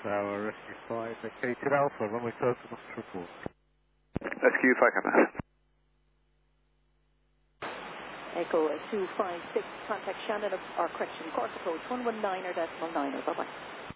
Tower, Rescue 5, vacated Alpha, runway total must report. Rescue 5 Kappa. Echo 256, contact Shannon, or correction, course approach 119 or decimal 90. Bye-bye.